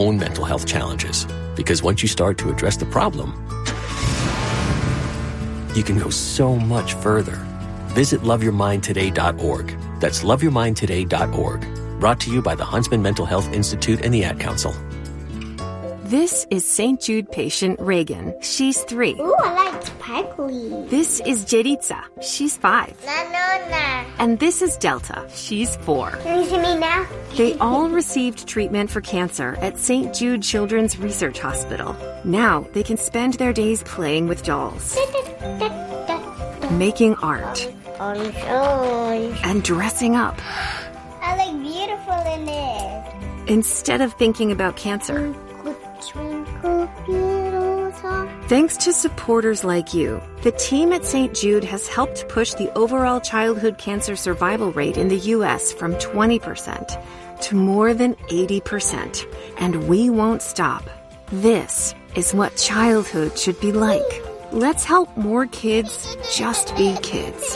own mental health challenges. Because once you start to address the problem, you can go so much further. Visit loveyourmindtoday.org. That's loveyourmindtoday.org. Brought to you by the Huntsman Mental Health Institute and the Ad Council. This is St. Jude patient Reagan. She's 3. Ooh, I like sparkly. This is Jeritza. She's 5. Na. And this is Delta. She's 4. Can you see me now? They all received treatment for cancer at St. Jude Children's Research Hospital. Now they can spend their days playing with dolls, making art, and dressing up. I look beautiful in it. Instead of thinking about cancer. Twinkle, little star. Thanks to supporters like you, the team at St. Jude has helped push the overall childhood cancer survival rate in the U.S. from 20% to more than 80%. And we won't stop. This is what childhood should be like. Let's help more kids just be kids.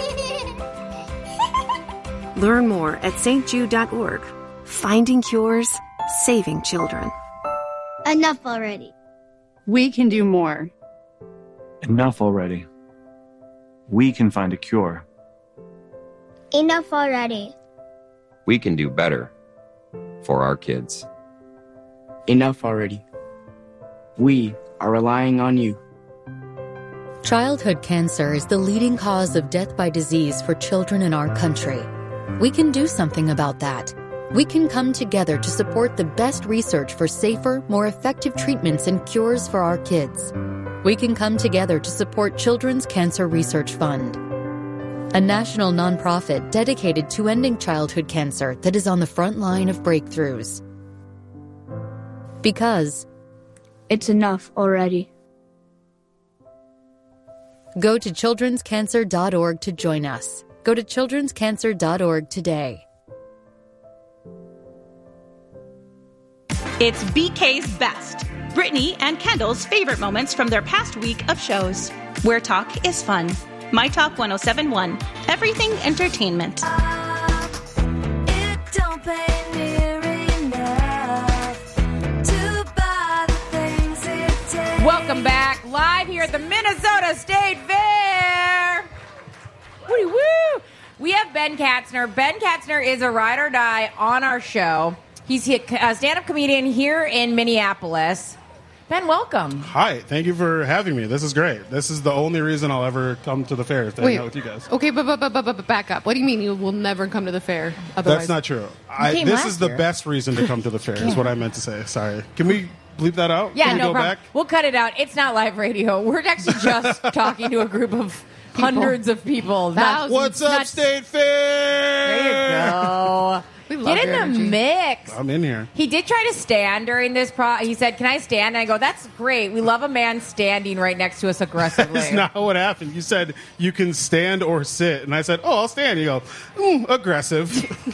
Learn more at stjude.org. Finding cures, saving children. Enough already. We can do more. Enough already. We can find a cure. Enough already. We can do better for our kids. Enough already. We are relying on you. Childhood cancer is the leading cause of death by disease for children in our country. We can do something about that. We can come together to support the best research for safer, more effective treatments and cures for our kids. We can come together to support Children's Cancer Research Fund, a national nonprofit dedicated to ending childhood cancer that is on the front line of breakthroughs. Because it's enough already. Go to childrenscancer.org to join us. Go to childrenscancer.org today. It's BK's Best, Brittany and Kendall's favorite moments from their past week of shows. Where talk is fun. My Talk 1071, everything entertainment. It don't pay near enough to buy the things it takes. Welcome back, live here at the Minnesota State Fair. Woo woo! We have Ben Katzner. Ben Katzner is a ride or die on our show. He's a stand-up comedian here in Minneapolis. Ben, welcome. Hi, thank you for having me. This is great. This is the only reason I'll ever come to the fair to hang out with you guys. Okay, but back up. What do you mean you will never come to the fair? That's not true. This is the best reason to come to the fair, is what I meant to say. Sorry. Can we bleep that out? Yeah, Can we no go problem. back? We'll cut it out. It's not live radio. We're actually just talking to a group of hundreds of people. What's up, State Fair? There you go. We love Get in your the energy. mix. I'm in here. He did try to stand during this. He said, "Can I stand?" And I go, "That's great. We love a man standing right next to us aggressively." That's not what happened. You said you can stand or sit, and I said, "Oh, I'll stand." You go, aggressive.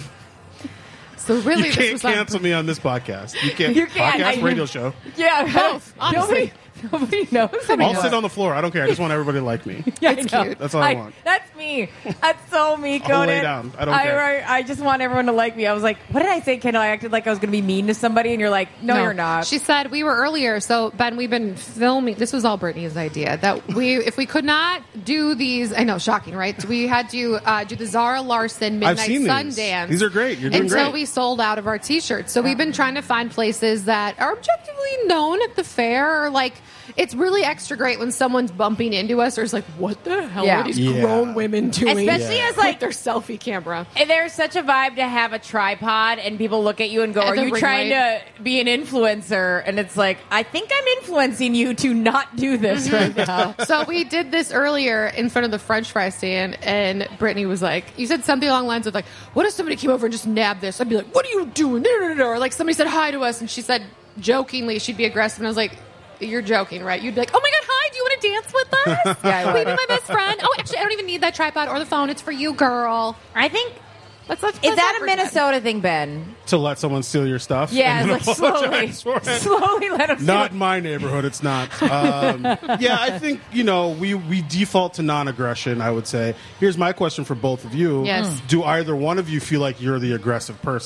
So really, you this can't was cancel me on this podcast. You can't. You can't. Podcast, radio show. Yeah, both. Honestly, nobody knows. I'll sit on the floor. I don't care. I just want everybody to like me. Yeah, It's I know. cute. That's all I want. That's me. That's so me, Conan. I'll lay down. I don't care. I just want everyone to like me. I was like, what did I say, Kendall? I acted like I was going to be mean to somebody, and you're like, no, you're not. She said we were earlier. So Ben, we've been filming. This was all Brittany's idea. That if we could not do these, I know, shocking, right? We had to do the Zara Larson Midnight I've seen Sundance. These are great. You're doing until great. we sold out of our T-shirts. So we've been trying to find places that are objectively known at the fair. Or like, it's really extra great when someone's bumping into us, or it's like, what the hell are these grown women doing? Especially as like their selfie camera. And there's such a vibe to have a tripod, and people look at you and go, As "Are a you ring trying light. to be an influencer?" And it's like, I think I'm influencing you to not do this right now. So we did this earlier in front of the French fry stand, and Brittany was like, you said something along the lines of like, what if somebody came over and just nabbed this? I'd be like, what are you doing? Or like somebody said hi to us, and she said jokingly she'd be aggressive, and I was like, you're joking, right? You'd be like, oh my God, hi, do you want to dance with us? Yeah, Will you be my best friend? Oh, actually, I don't even need that tripod or the phone. It's for you, girl. I think, let's is that a Minnesota thing, Ben? To let someone steal your stuff? Yeah, and it's then like apologize for it? slowly let them Not in my neighborhood, it's not. Yeah, I think, we default to non-aggression, I would say. Here's my question for both of you. Yes. Do either one of you feel like you're the aggressive person?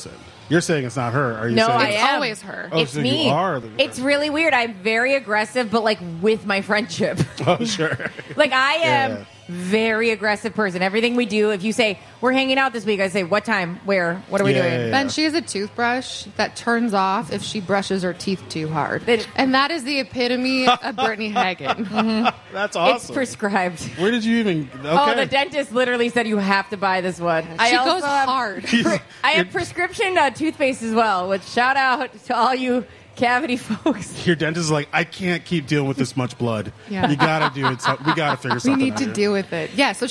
You're saying it's not her. Are you No, saying I It's am. always her. Oh, It's so me. You are It's really weird. I'm very aggressive, but like with my friendship. Oh, sure. Like I am Yeah. very aggressive person. Everything we do, if you say we're hanging out this week, I say what time, where, what are we doing? Ben, she has a toothbrush that turns off if she brushes her teeth too hard. And that is the epitome of Brittany Hagen. That's awesome. It's prescribed. Where did you even? Okay. Oh, the dentist literally said you have to buy this one. She goes hard. I have prescription toothpaste as well, which shout out to all you cavity folks. Your dentist is like, I can't keep dealing with this much blood. Yeah. You got to do it. We got to figure We something need out to here. deal with it. Yeah, so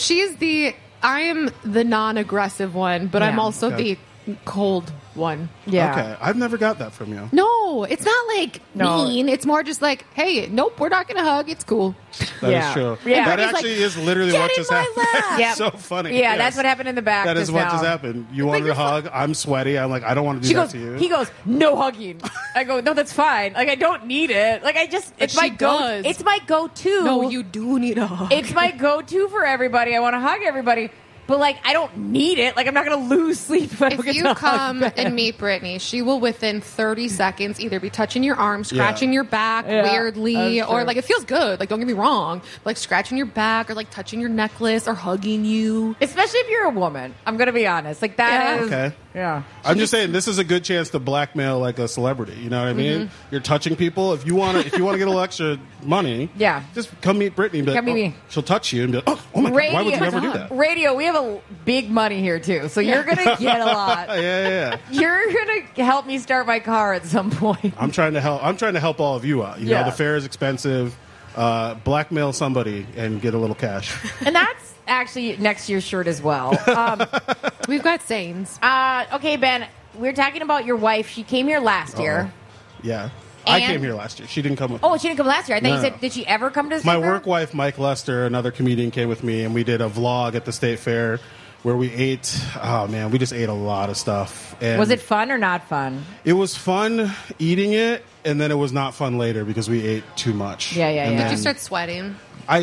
I am the non-aggressive one, but I'm Yeah. also Okay. the cold one. Okay. I've never got that from you. No, it's not like No. mean. It's more just like, hey, nope, we're not going to hug. It's cool. That is Yeah. true. Yeah. That Brittany's actually like, is literally "Get what in just my happened. lap." It's so funny. Yeah, Yes. that's what happened in the back. That is just what now. just happened. You wanted to hug. I'm sweaty. I'm like, I don't want to do She that goes, to you. he goes, no hugging. I go, no, that's fine. Like, I don't need it. Like, I just, it's But my she go. does. It's my go-to. No, you do need a hug. It's my go-to for everybody. I want to hug everybody, but like, I don't need it. Like, I'm not going to lose sleep if I don't If get you to hug come Ben. and meet Brittany, she will within 30 seconds either be touching your arm, scratching your back Yeah, weirdly, that's or true. like it feels good. Like don't get me wrong, like scratching your back or like touching your necklace or hugging you. Especially if you're a woman. I'm going to be honest. Like that is. Okay. Yeah. I'm just saying this is a good chance to blackmail like a celebrity. You know what I mean? You're touching people. If you want to get a little extra money, Yeah. just come meet Brittany. And be like, Come meet me. She'll touch you and be like, oh my god, why would you ever do that? Radio, we have a big money here too, so you're going to get a lot. Yeah. You're going to help me start my car at some point. I'm trying to help all of you out. You Yeah. know, the fare is expensive. Blackmail somebody and get a little cash. And that's actually next year's shirt as well. We've got sayings. Okay, Ben, we're talking about your wife. She came here last year. Yeah. I And- came here last year. She didn't come with Oh, me. she didn't come last year. I thought No, you said, no. did she ever come to the My State Fair? work wife, Mike Lester, another comedian, came with me, and we did a vlog at the State Fair where we ate. Oh man, we just ate a lot of stuff. And Was it fun or not fun? It was fun eating it, and then it was not fun later because we ate too much. Yeah, yeah, And yeah. Did you then start sweating?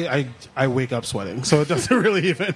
I wake up sweating, so it doesn't really even.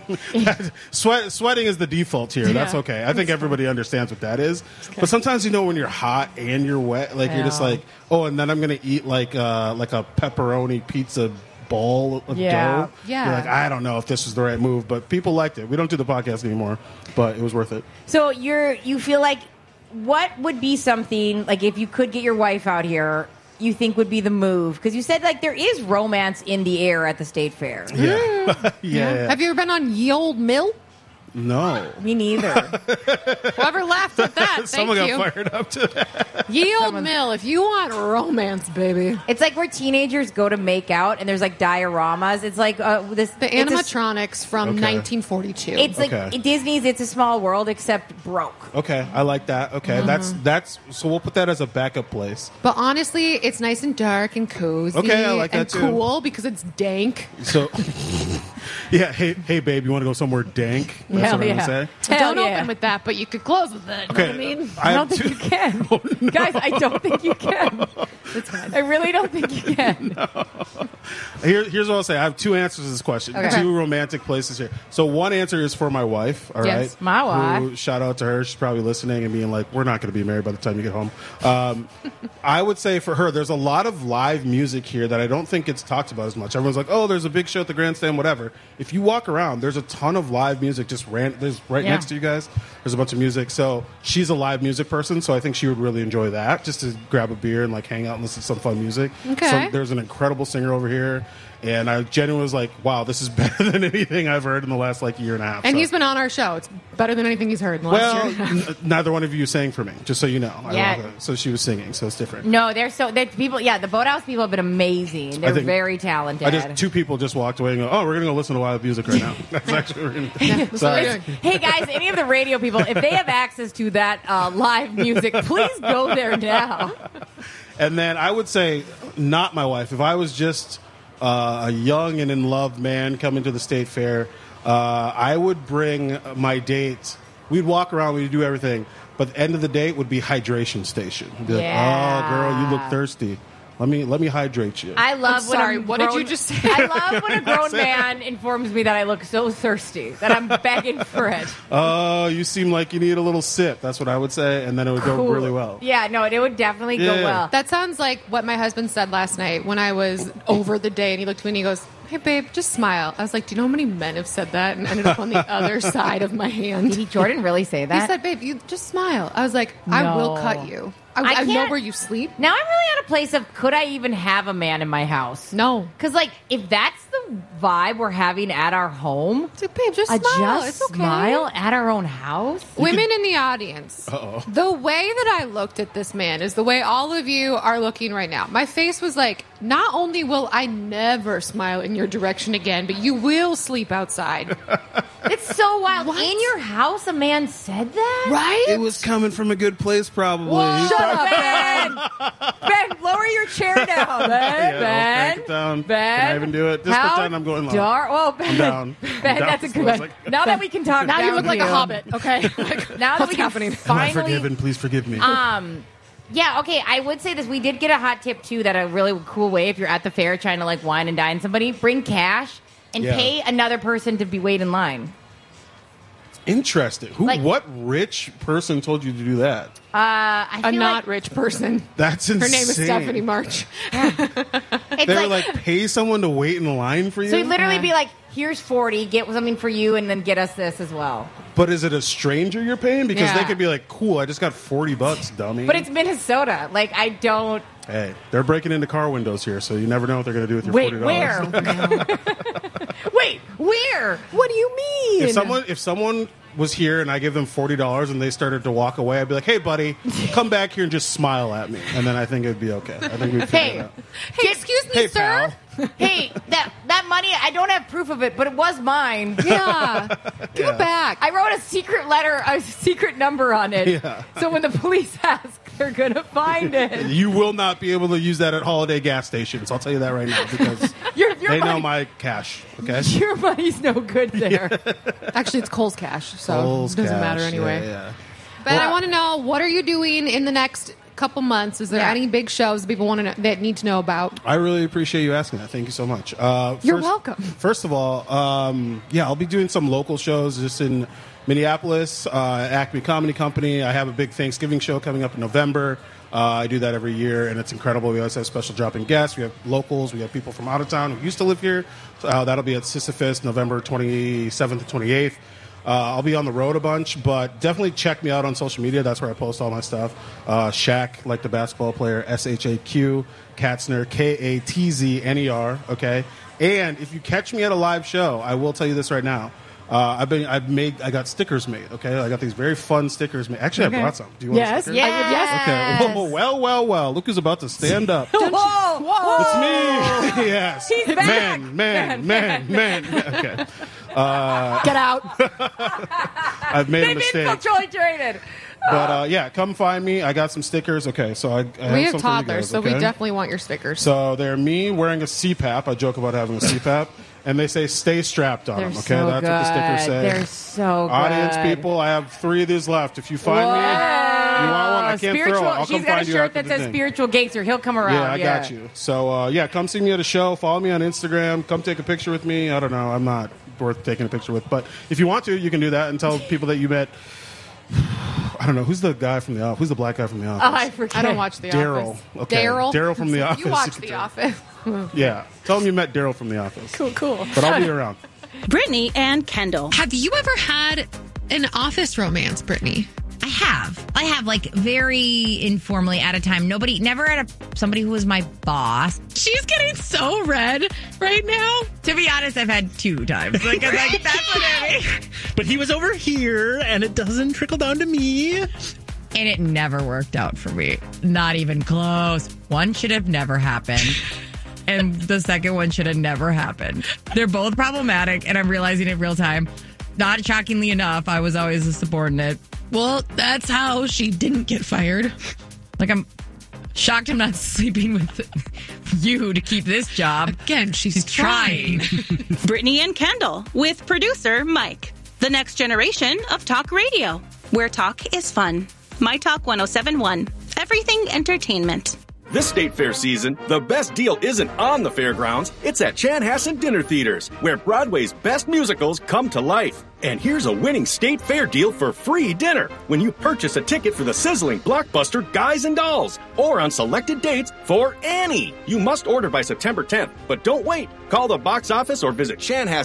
Sweating is the default here. That's Yeah. okay. I think everybody understands what that is. But sometimes when you're hot and you're wet, like you're just Yeah. like, oh, and then I'm gonna eat like a pepperoni pizza ball of Yeah. dough. Yeah. You're like, I don't know if this is the right move, but people liked it. We don't do the podcast anymore, but it was worth it. So you feel like, what would be something, like if you could get your wife out here, you think would be the move? Because you said like there is romance in the air at the State Fair. Yeah. yeah. Have you ever been on Ye Old Mill? No. Me neither. Whoever laughed at that, thank Someone you. got fired up to that. Ye Old Mill, if you want romance, baby. It's like where teenagers go to make out and there's like dioramas. It's like The it's a- animatronics from Okay. 1942. It's like Okay. Disney's It's a Small World, except broke. Okay, I like that. Okay, that's so we'll put that as a backup place. But honestly, it's nice and dark and cozy Okay, I like and that too. cool because it's dank. So, yeah, hey, babe, you want to go somewhere dank? That's Hell what I'm yeah. gonna say. Hell Don't yeah. open with that, but you could close with it. Okay, You know what I mean? I have don't think you can. Guys, I don't think you can. It's fine. I really don't think you can. Here's what I'll say. I have two answers to this question. Okay. Two romantic places here. So one answer is for my wife. All right, Yes, my wife. Who, shout out to her. She's probably listening and being like, "We're not going to be married by the time you get home." I would say for her, there's a lot of live music here that I don't think gets talked about as much. Everyone's like, "Oh, there's a big show at the Grandstand, whatever." If you walk around, there's a ton of live music just there's right Yeah. next to you guys. There's a bunch of music. So she's a live music person, so I think she would really enjoy that, just to grab a beer and like hang out and listen to some fun music. Okay. So there's an incredible singer over here, and I genuinely was like, wow, this is better than anything I've heard in the last like year and a half. And So- he's been on our show. It's better than anything he's heard in the last well, year. neither one of you sang for me, just so you know. Yeah. So she was singing, so it's different. No, they're people. Yeah, the Boathouse people have been amazing. They're think- very talented. Two people just walked away and go, oh, we're going to go listen to live music right now. That's actually what we're going to do. That's what Sorry. we're doing. Hey guys, any of the radio people, if they have access to that live music, please go there now. And then I would say, not my wife. If I was just a young and in love man coming to the State Fair, I would bring my date. We'd walk around, we'd do everything. But the end of the date would be hydration station. Be like, Yeah. oh, girl, you look thirsty. Let me hydrate you. I love I'm when sorry, a what did grown- you just say? I love when a grown man informs me that I look so thirsty that I'm begging for it. Oh, you seem like you need a little sip. That's what I would say, and then it would go Cool. really well. Yeah, no, it would definitely go Yeah. well. That sounds like what my husband said last night when I was over the day, and he looked at me and he goes, "Hey, babe, just smile." I was like, "Do you know how many men have said that and ended up on the other side of my hand?" Did Jordan really say that? He said, "Babe, you just smile." I was like, "I will No. cut you. I I know can't- where you sleep." Now I'm really at a place of could I even have a man in my house? No. Because, like, if that's the vibe we're having at our home, It's like, babe, just a smile. just It's okay. smile at our own house. Women in the audience, Uh-oh. the way that I looked at this man is the way all of you are looking right now. My face was like, not only will I never smile in your direction again, but you will sleep outside. It's so wild. What? In your house, a man said that? Right? It was coming from a good place, probably. Whoa, He's shut probably- up, Ben! Ben, lower your chair down, Ben. Yeah, I'll Ben, crank it down. Ben. Can I even do it? Just How pretend I'm going low. dark? Oh, Ben. I'm down. Ben, I'm down. that's a So good. it's like- Now that we can talk, Now you down look like to a hobbit, okay? Like, Now that what's we can happening? Am I finally. forgiven? Please forgive me. Yeah, okay, I would say this. We did get a hot tip, too, that a really cool way, if you're at the fair trying to, like, wine and dine somebody, bring cash and Yeah. pay another person to be wait in line. Interesting. Like- What rich person told you to do that? I A feel not like rich person. That's Her insane. name is Stephanie March. it's They were like, like, pay someone to wait in line for you? so you'd literally be like, here's 40, get something for you, and then get us this as well. But is it a stranger you're paying? Because they Yeah. could be like, cool, I just got $40, dummy. But it's Minnesota. Like, I don't. Hey, they're breaking into car windows here, so you never know what they're going to do with your Wait, $40. where? Wait, where? What do you mean? If someone was here and I give them $40 and they started to walk away, I'd be like, hey, buddy, come back here and just smile at me. And then I think it'd be okay. I think we'd figure Hey. it out. Hey, excuse me, Hey, sir. pal. Hey, that money, I don't have proof of it, but it was mine. Yeah. Give Yeah. it back. I wrote a secret letter, a secret number on it. Yeah. So when the police ask, they're going to find it. You will not be able to use that at holiday gas stations. I'll tell you that right now because Your they know money, my cash. Okay. your money's no good there. Actually, it's Kohl's cash, so Kohl's it doesn't cash. matter anyway. Yeah. But I want to know, what are you doing in the next couple months? Is there Yeah. any big shows that people want to know, that need to know about? I really appreciate you asking that. Thank you so much. You're welcome. First of all, I'll be doing some local shows just in Minneapolis, Acme Comedy Company. I have a big Thanksgiving show coming up in November. I do that every year, and it's incredible. We always have special drop-in guests. We have locals. We have people from out of town who used to live here. That'll be at Sisyphus, November 27th to 28th. I'll be on the road a bunch, but definitely check me out on social media. That's where I post all my stuff. Shaq, like the basketball player, SHAQ, Katzner, KATZNER, okay? And if you catch me at a live show, I will tell you this right now. I got stickers made, okay? I got these very fun stickers made. Actually, I brought some. Do you want Yes. stickers? Yes. Okay. Well. Look who's about to stand up. Whoa! It's me. Yes. He's back. Man. Okay. Get out. I've made a They've mistake. infiltrated. But come find me. I got some stickers. Okay, so I We have have some for you toddlers, guys, so we okay? definitely want your stickers. So they're me wearing a CPAP. I joke about having a CPAP, and they say "Stay strapped" on They're them. Okay, so that's what the stickers good. say. They're so good. Audience people, I have 3 of these left. If you find me, you want one? I can't spiritual, throw it. I'll she's come got a find you shirt after that the says thing. spiritual gangster. He'll come around. Yeah, I got you. So come see me at a show. Follow me on Instagram. Come take a picture with me. I don't know. I'm not worth taking a picture with, but if you want to, you can do that and tell people that you met. I don't know who's the guy from the office. Who's the black guy from the office? Oh, I forget. I don't watch The Daryl. Office. Okay. Daryl from The Office. You watch You can The tell. Office. Yeah, tell him you met Daryl from The Office. Cool. But I'll be around. Brittany and Kendall. Have you ever had an office romance, Brittany? I have like very informally at a time. Never at somebody who was my boss. She's getting so red right now. To be honest, I've had 2 times. Like, I'm like, that's what I mean. But he was over here, and it doesn't trickle down to me. And it never worked out for me. Not even close. One should have never happened. And the second one should have never happened. They're both problematic, and I'm realizing it real time. Not shockingly enough, I was always a subordinate. Well, that's how she didn't get fired. Like, I'm shocked I'm not sleeping with you to keep this job. Again, she's trying. Brittany and Kendall with producer Mike. The next generation of talk radio, where talk is fun. My Talk 1071. Everything entertainment. This State Fair season, the best deal isn't on the fairgrounds, it's at Chanhassen Dinner Theaters, where Broadway's best musicals come to life. And here's a winning State Fair deal for free dinner when you purchase a ticket for the sizzling blockbuster Guys and Dolls, or on selected dates for Annie. You must order by September 10th, but don't wait. Call the box office or visit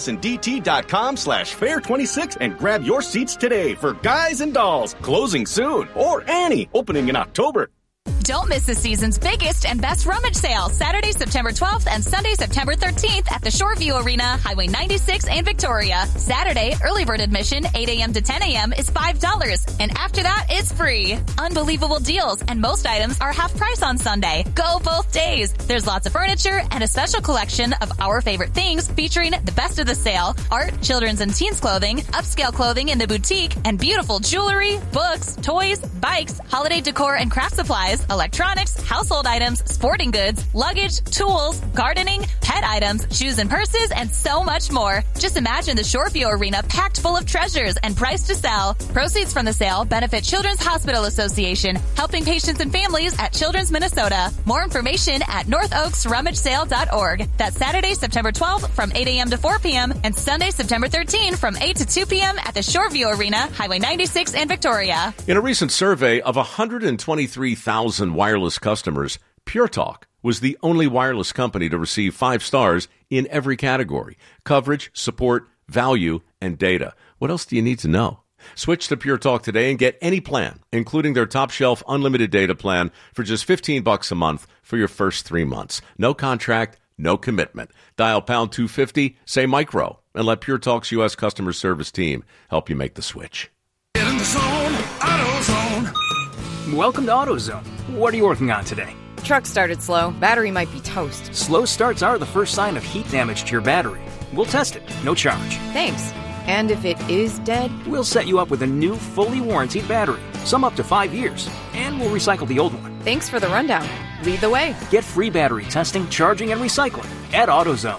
chanhassendt.com/fair26 and grab your seats today for Guys and Dolls, closing soon, or Annie, opening in October. Don't miss the season's biggest and best rummage sale, Saturday, September 12th and Sunday, September 13th at the Shoreview Arena, Highway 96 in Victoria. Saturday, early bird admission, 8 a.m. to 10 a.m. is $5, and after that, it's free. Unbelievable deals, and most items are half price on Sunday. Go both days. There's lots of furniture and a special collection of our favorite things featuring the best of the sale, art, children's and teens clothing, upscale clothing in the boutique, and beautiful jewelry, books, toys, bikes, holiday decor and craft supplies, electronics, household items, sporting goods, luggage, tools, gardening, pet items, shoes and purses, and so much more. Just imagine the Shoreview Arena packed full of treasures and priced to sell. Proceeds from the sale benefit Children's Hospital Association, helping patients and families at Children's Minnesota. More information at northoaksrummagesale.org. That's Saturday, September 12th from 8 a.m. to 4 p.m. and Sunday, September 13th from 8 to 2 p.m. at the Shoreview Arena, Highway 96 in Victoria. In a recent survey of 123,000 wireless customers, Pure Talk was the only wireless company to receive 5 stars in every category: coverage, support, value, and data. What else do you need to know? Switch to Pure Talk today and get any plan, including their top shelf unlimited data plan, for just $15 a month for your first 3 months. No contract, no commitment. Dial pound 250, say micro, and let Pure Talk's U.S. customer service team help you make the switch. Get in the zone, AutoZone. Welcome to AutoZone. What are you working on today? Truck started slow. Battery might be toast. Slow starts are the first sign of heat damage to your battery. We'll test it, no charge. Thanks. And if it is dead? We'll set you up with a new, fully warranted battery, some up to 5 years, and we'll recycle the old one. Thanks for the rundown. Lead the way. Get free battery testing, charging, and recycling at AutoZone.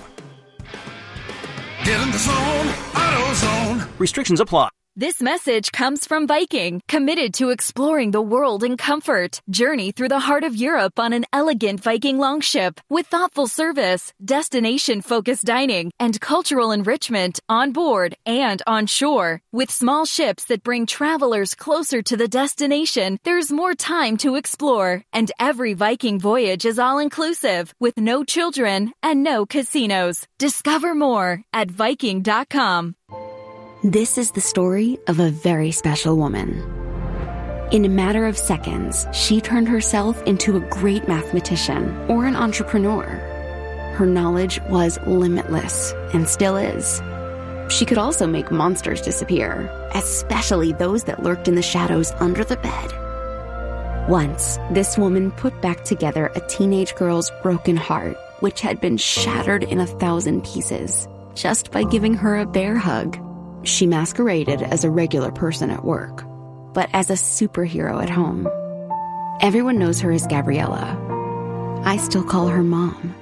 Get in the zone, AutoZone. Restrictions apply. This message comes from Viking, committed to exploring the world in comfort. Journey through the heart of Europe on an elegant Viking longship with thoughtful service, destination-focused dining, and cultural enrichment on board and on shore. With small ships that bring travelers closer to the destination, there's more time to explore. And every Viking voyage is all-inclusive, with no children and no casinos. Discover more at Viking.com. This is the story of a very special woman. In a matter of seconds, she turned herself into a great mathematician or an entrepreneur. Her knowledge was limitless and still is. She could also make monsters disappear, especially those that lurked in the shadows under the bed. Once, this woman put back together a teenage girl's broken heart, which had been shattered in 1,000 pieces, just by giving her a bear hug. She masqueraded as a regular person at work, but as a superhero at home. Everyone knows her as Gabriella. I still call her Mom.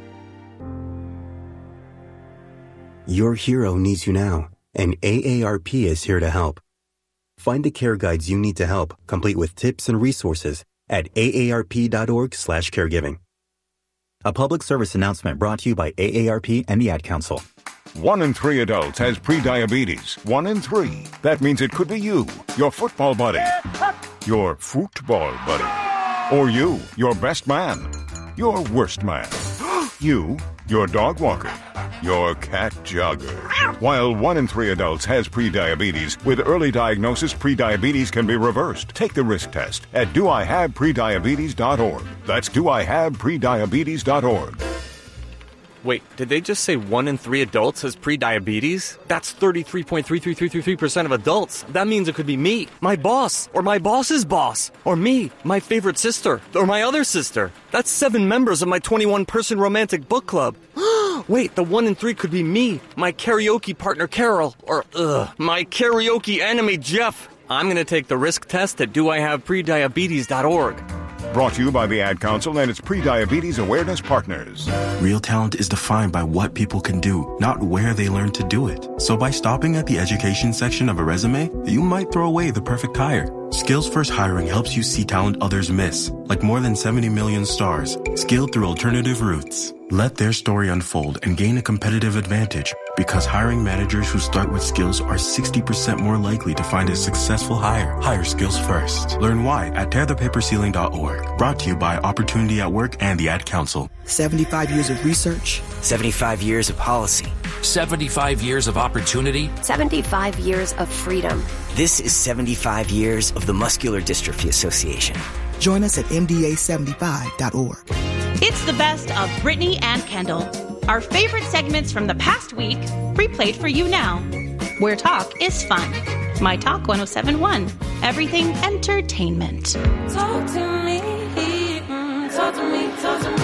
Your hero needs you now, and AARP is here to help. Find the care guides you need to help, complete with tips and resources at aarp.org/caregiving. A public service announcement brought to you by AARP and the Ad Council. 1 in 3 adults has prediabetes. 1 in 3. That means it could be you, your football buddy, your football buddy, or you, your best man, your worst man, you, your dog walker, your cat jogger. While 1 in 3 adults has prediabetes, with early diagnosis, prediabetes can be reversed. Take the risk test at doihaveprediabetes.org. That's doihaveprediabetes.org. Wait, did they just say 1 in 3 adults has prediabetes? That's 33.33333% of adults. That means it could be me, my boss, or my boss's boss, or me, my favorite sister, or my other sister. That's 7 members of my 21-person romantic book club. Wait, the 1 in 3 could be me, my karaoke partner Carol, or my karaoke enemy Jeff. I'm going to take the risk test at doihaveprediabetes.org. Brought to you by the Ad Council and its Prediabetes Awareness Partners. Real talent is defined by what people can do, not where they learn to do it. So by stopping at the education section of a resume, you might throw away the perfect hire. Skills First Hiring helps you see talent others miss, like more than 70 million stars, scaled through alternative routes. Let their story unfold and gain a competitive advantage, because hiring managers who start with skills are 60% more likely to find a successful hire. Hire skills first. Learn why at tearthepaperceiling.org. Brought to you by Opportunity at Work and the Ad Council. 75 years of research. 75 years of policy. 75 years of opportunity. 75 years of freedom. This is 75 years of the Muscular Dystrophy Association. Join us at MDA75.org. It's the best of Brittany and Kendall. Our favorite segments from the past week, replayed for you now. Where talk is fun. My Talk 1071. Everything entertainment. Talk to me. Talk to me. Talk to me.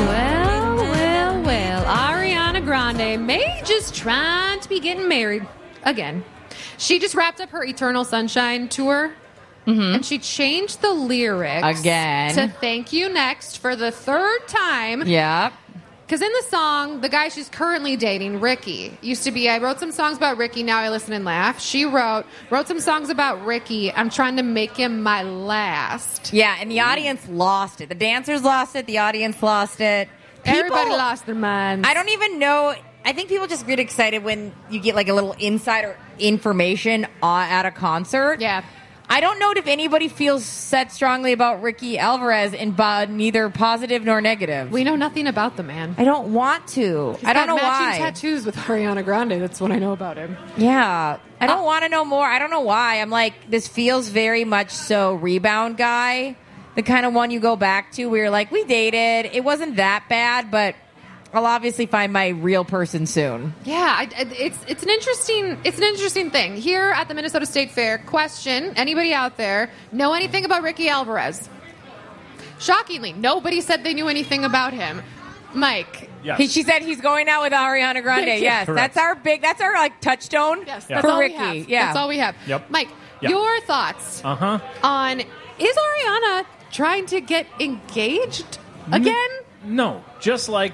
Well. Ariana Grande may just trying to be getting married again. She just wrapped up her Eternal Sunshine tour. And she changed the lyrics again to Thank You Next for the third time. Yeah. Because in the song, the guy she's currently dating, Ricky, used to be, I wrote some songs about Ricky, now I listen and laugh. She wrote some songs about Ricky, I'm trying to make him my last. Yeah, and the audience lost it. The dancers lost it. The audience lost it. Everybody lost their minds. I don't even know. I think people just get excited when you get like a little insider information at a concert. Yeah. I don't know if anybody feels set strongly about Ricky Alvarez in neither positive nor negative. We know nothing about the man. I don't want to. I don't know why. Matching tattoos with Ariana Grande. That's what I know about him. Yeah. I don't want to know more. I don't know why. I'm like, this feels very much so Rebound guy. The kind of one you go back to where you're like, we dated. It wasn't that bad, but I'll obviously find my real person soon. Yeah, it's an interesting thing. Here at the Minnesota State Fair, question, anybody out there know anything about Ricky Alvarez? Shockingly, nobody said they knew anything about him. Mike. Yes. She said he's going out with Ariana Grande. Yes, correct. that's our like touchdown. Yes, for that's all Ricky. we have. Yeah, that's all we have. Yep. Mike, Yep. your thoughts on, is Ariana trying to get engaged again? No, just like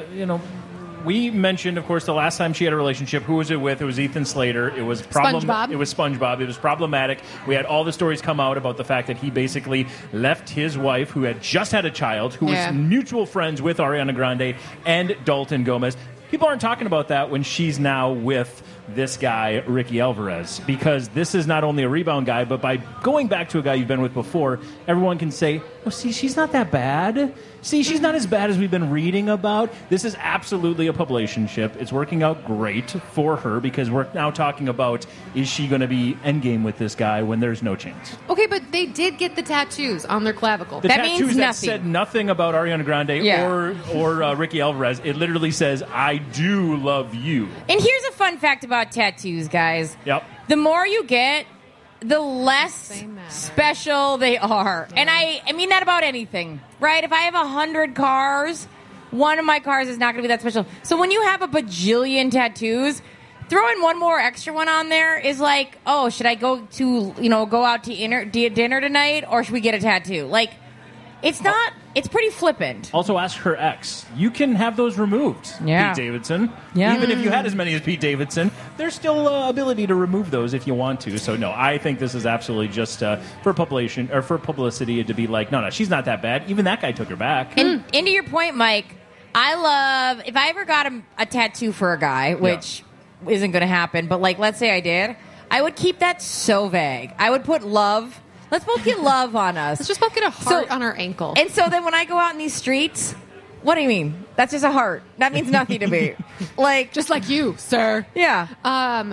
we mentioned, of course, the last time she had a relationship. Who was it with? It was Ethan Slater. It was SpongeBob. It was SpongeBob. It was problematic. We had all the stories come out about the fact that he basically left his wife, who had just had a child, who was mutual friends with Ariana Grande and Dalton Gomez. People aren't talking about that when she's now with this guy, Ricky Alvarez, because this is not only a rebound guy, but by going back to a guy you've been with before, everyone can say, oh, see, she's not that bad. See, she's not as bad as we've been reading about. This is absolutely a publicationship. It's working out great for her because we're now talking about, is she going to be endgame with this guy when there's no chance? Okay, but they did get the tattoos on their clavicle. The tattoos that said nothing about Ariana Grande or Ricky Alvarez. It literally says, I do love you. And here's a fun fact about tattoos, guys. Yep. The more you get, the less special they are. And I mean that about anything, right? If I have 100 cars, one of my cars is not going to be that special. So when you have a bajillion tattoos, throwing one more extra one on there is like, oh, should I go out to dinner tonight, or should we get a tattoo? Like, it's not. It's pretty flippant. Also, ask her ex. You can have those removed, Yeah. Pete Davidson. Yeah. Even if you had as many as Pete Davidson, there's still ability to remove those if you want to. So, no, I think this is absolutely just for population or for publicity to be like, no, she's not that bad. Even that guy took her back. And to your point, Mike, I love, if I ever got a tattoo for a guy, which isn't going to happen, but like, let's say I did, I would keep that so vague. I would put love. Let's both get love on us. Let's just both get a heart on our ankle. And so then when I go out in these streets, what do you mean? That's just a heart. That means nothing to me. Like, just like you, sir. Yeah. I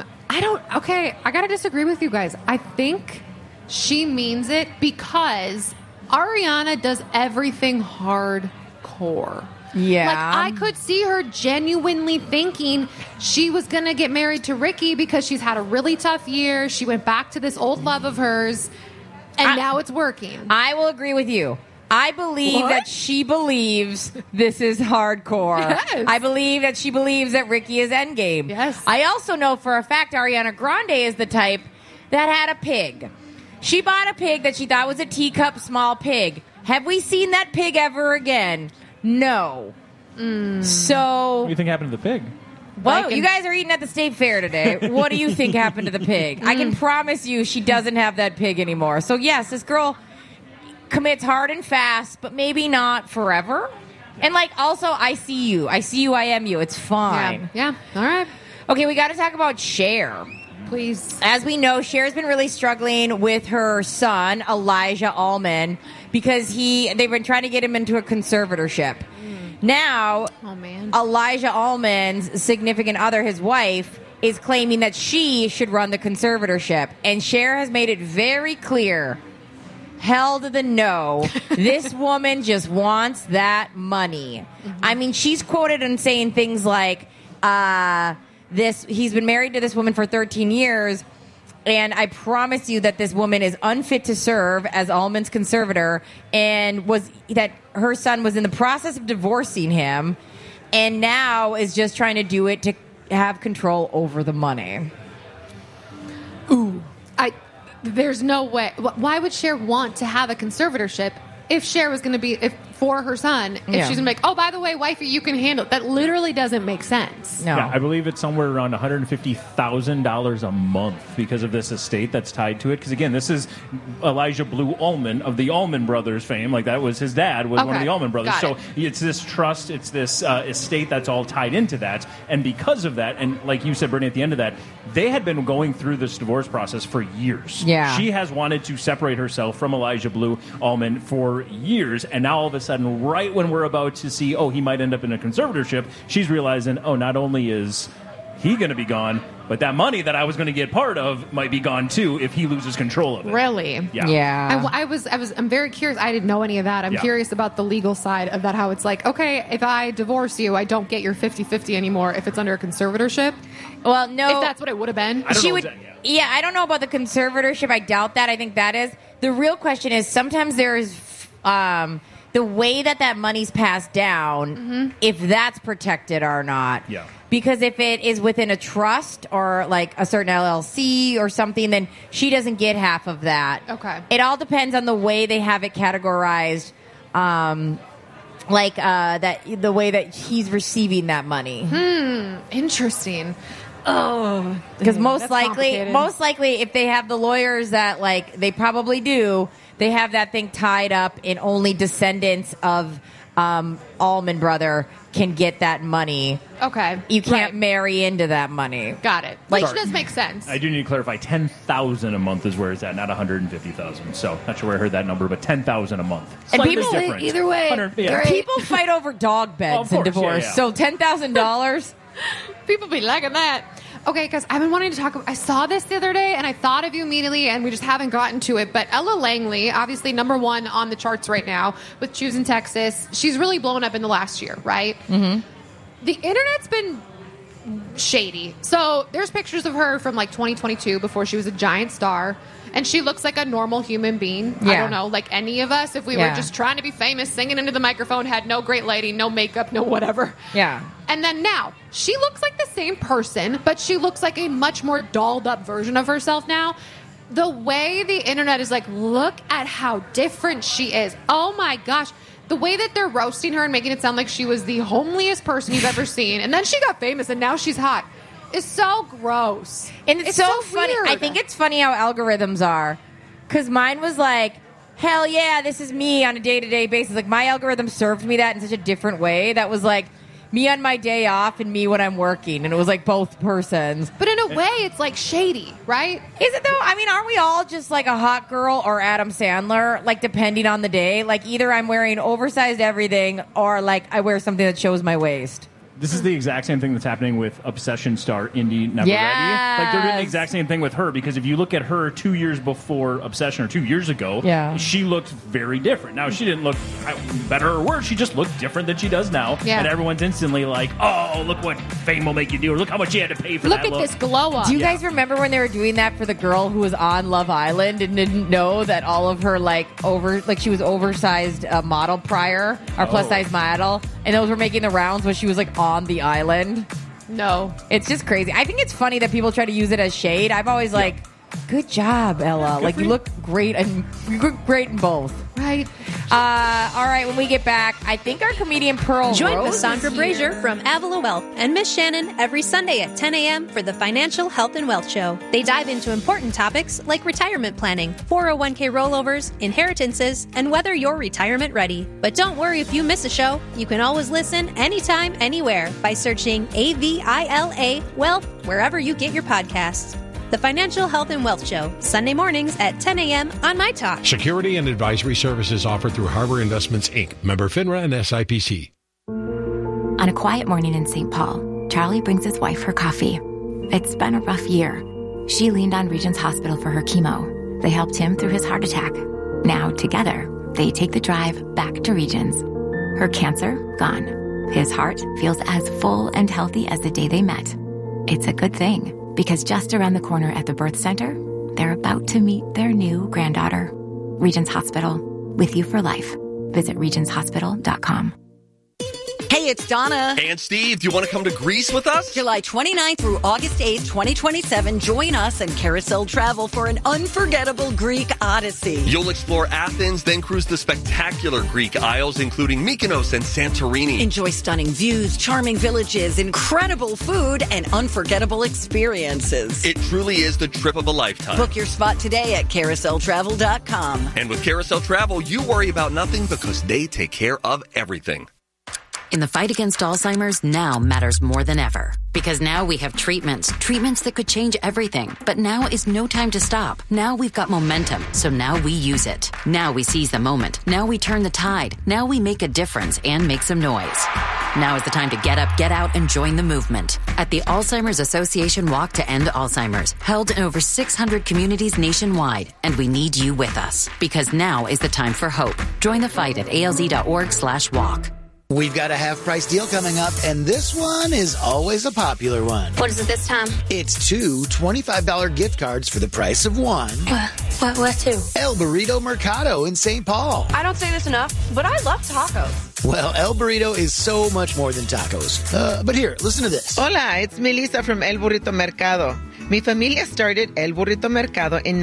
got to disagree with you guys. I think she means it because Ariana does everything hardcore. Yeah. Like, I could see her genuinely thinking she was going to get married to Ricky because she's had a really tough year. She went back to this old love of hers, and now it's working. I will agree with you. I believe that she believes this is hardcore. Yes. I believe that she believes that Ricky is endgame. Yes. I also know for a fact Ariana Grande is the type that had a pig. She bought a pig that she thought was a teacup small pig. Have we seen that pig ever again? No. So What do you think happened to the pig? Well, you guys are eating at the state fair today. What do you think happened to the pig? I can promise you she doesn't have that pig anymore. So, yes, this girl commits hard and fast, but maybe not forever. And, also, I see you. I am you. It's fine. Yeah. All right. Okay, we got to talk about Cher. Please. As we know, Cher's been really struggling with her son, Elijah Allman, because they've been trying to get him into a conservatorship. Now, Elijah Allman's significant other, his wife, is claiming that she should run the conservatorship. And Cher has made it very clear, hell to the no, this woman just wants that money. I mean, she's quoted in saying things like, he's been married to this woman for 13 years, and I promise you that this woman is unfit to serve as Allman's conservator, and that her son was in the process of divorcing him, and now is just trying to do it to have control over the money. Ooh, there's no way. Why would Cher want to have a conservatorship if Cher was going to be for her son? If she's going to be like, oh, by the way, wifey, you can handle it. That literally doesn't make sense. No. Yeah, I believe it's somewhere around $150,000 a month because of this estate that's tied to it. Because, again, this is Elijah Blue Allman of the Allman Brothers fame. Like, that was his dad, was one of the Allman Brothers. So it's this trust, it's this estate that's all tied into that. And because of that, and like you said, Brittany, at the end of that, they had been going through this divorce process for years. Yeah. She has wanted to separate herself from Elijah Blue Allman for years. And now all of a sudden, right when we're about to see, he might end up in a conservatorship, she's realizing, not only is he going to be gone, but that money that I was going to get part of might be gone too if he loses control of it. Really? Yeah. I'm very curious. I didn't know any of that. I'm curious about the legal side of that, how it's like, okay, if I divorce you, I don't get your 50-50 anymore if it's under a conservatorship. Well, no. If that's what it would have been. I don't know about the conservatorship. I doubt that. I think that is. The real question is sometimes there's the way that money's passed down, if that's protected or not. Yeah. Because if it is within a trust or like a certain LLC or something, then she doesn't get half of that. Okay. It all depends on the way they have it categorized, the way that he's receiving that money. Interesting. Oh, because most likely, if they have the lawyers that they probably do, they have that thing tied up in only descendants of Allman brother can get that money. Okay, you can't marry into that money. Got it. Which does make sense. I do need to clarify. $10,000 a month is where it's at, not $150,000. So not sure where I heard that number, but $10,000 a month. And Slightly people different. Either way, people fight over dog beds in divorce. So $10,000. People be liking that. Okay, because I've been wanting to talk about... I saw this the other day, and I thought of you immediately, and we just haven't gotten to it. But Ella Langley, obviously number one on the charts right now with Choosing Texas. She's really blown up in the last year, right? Mm-hmm. The internet's been shady. So there's pictures of her from 2022 before she was a giant star. And she looks like a normal human being. Yeah. I don't know, like any of us, if we were just trying to be famous, singing into the microphone, had no great lighting, no makeup, no whatever. Yeah. And then now, she looks like the same person, but she looks like a much more dolled up version of herself now. The way the internet is look at how different she is. Oh my gosh. The way that they're roasting her and making it sound like she was the homeliest person you've ever seen. And then she got famous and now she's hot. It's so gross. And it's so funny. Weird. I think it's funny how algorithms are. Because mine was hell yeah, this is me on a day-to-day basis. My algorithm served me that in such a different way. That was me on my day off and me when I'm working. And it was both persons. But in a way, it's shady, right? Is it though? I mean, aren't we all just a hot girl or Adam Sandler? Depending on the day. Either I'm wearing oversized everything or I wear something that shows my waist. This is the exact same thing that's happening with Obsession star Indy Never Yes. Ready. They're doing the exact same thing with her, because if you look at her 2 years before Obsession, or 2 years ago, she looked very different. Now, she didn't look better or worse. She just looked different than she does now. Yeah. And everyone's instantly oh, look what fame will make you do, or look how much you had to pay for look that at this glow up. Do you guys remember when they were doing that for the girl who was on Love Island and didn't know that all of her she was oversized model prior, or plus size model, and those were making the rounds when she was on the island? No. It's just crazy. I think it's funny that people try to use it as shade. I've always Good job, Ella. Good for You look great, and you look great in both. Right. All right, when we get back, I think our comedian Pearl Join Rose Cassandra is Brazier here. from Avila Wealth and Miss Shannon every Sunday at 10 a.m. for the Financial Health and Wealth Show. They dive into important topics like retirement planning, 401k rollovers, inheritances, and whether you're retirement ready. But don't worry if you miss a show. You can always listen anytime, anywhere by searching AVILA Wealth wherever you get your podcasts. The Financial Health and Wealth Show, Sunday mornings at 10 a.m. on My Talk. Security and advisory services offered through Harbor Investments, Inc., member FINRA and SIPC. On a quiet morning in St. Paul, Charlie brings his wife her coffee. It's been a rough year. She leaned on Regents Hospital for her chemo. They helped him through his heart attack. Now, together, they take the drive back to Regents. Her cancer, gone. His heart feels as full and healthy as the day they met. It's a good thing, because just around the corner at the birth center, they're about to meet their new granddaughter. Regents Hospital, with you for life. Visit regentshospital.com. Hey, it's Donna. And Steve, do you want to come to Greece with us? July 29th through August 8th, 2027. Join us and Carousel Travel for an unforgettable Greek odyssey. You'll explore Athens, then cruise the spectacular Greek Isles, including Mykonos and Santorini. Enjoy stunning views, charming villages, incredible food, and unforgettable experiences. It truly is the trip of a lifetime. Book your spot today at carouseltravel.com. And with Carousel Travel, you worry about nothing because they take care of everything. In the fight against Alzheimer's, now matters more than ever. Because now we have treatments that could change everything. But now is no time to stop. Now we've got momentum, so now we use it. Now we seize the moment. Now we turn the tide. Now we make a difference and make some noise. Now is the time to get up, get out, and join the movement. At the Alzheimer's Association Walk to End Alzheimer's, held in over 600 communities nationwide. And we need you with us. Because now is the time for hope. Join the fight at alz.org/walk. We've got a half-price deal coming up, and this one is always a popular one. What is it this time? It's two $25 gift cards for the price of one. What two? El Burrito Mercado in St. Paul. I don't say this enough, but I love tacos. Well, El Burrito is so much more than tacos. But here, listen to this. Hola, it's Melissa from El Burrito Mercado. Mi familia started El Burrito Mercado in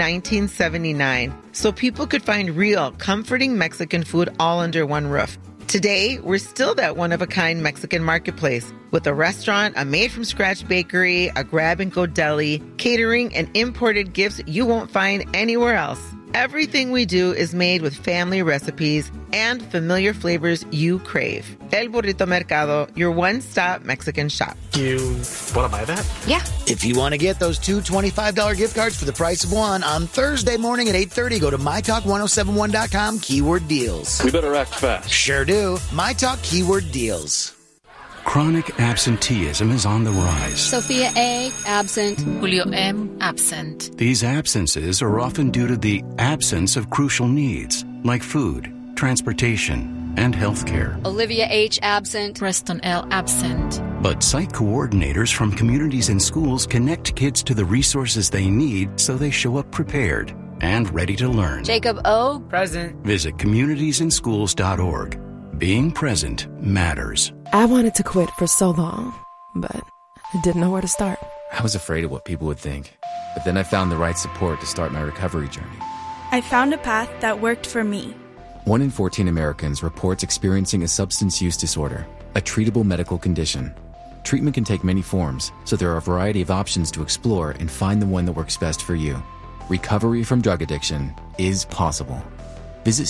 1979, so people could find real, comforting Mexican food all under one roof. Today, we're still that one-of-a-kind Mexican marketplace with a restaurant, a made-from-scratch bakery, a grab-and-go deli, catering, and imported gifts you won't find anywhere else. Everything we do is made with family recipes and familiar flavors you crave. El Burrito Mercado, your one-stop Mexican shop. You want to buy that? Yeah. If you want to get those two $25 gift cards for the price of one on Thursday morning at 8:30, go to mytalk1071.com, keyword deals. We better act fast. Sure do. MyTalk keyword deals. Chronic absenteeism is on the rise. Sophia A., absent. Julio M., absent. These absences are often due to the absence of crucial needs like food, transportation, and health care. Olivia H., absent. Preston L., absent. But site coordinators from communities and schools connect kids to the resources they need so they show up prepared and ready to learn. Jacob O., present. Visit communitiesinschools.org. Being present matters. I wanted to quit for so long, but I didn't know where to start. I was afraid of what people would think, but then I found the right support to start my recovery journey. I found a path that worked for me. 1 in 14 Americans reports experiencing a substance use disorder, a treatable medical condition. Treatment can take many forms, so there are a variety of options to explore and find the one that works best for you. Recovery from drug addiction is possible. Visit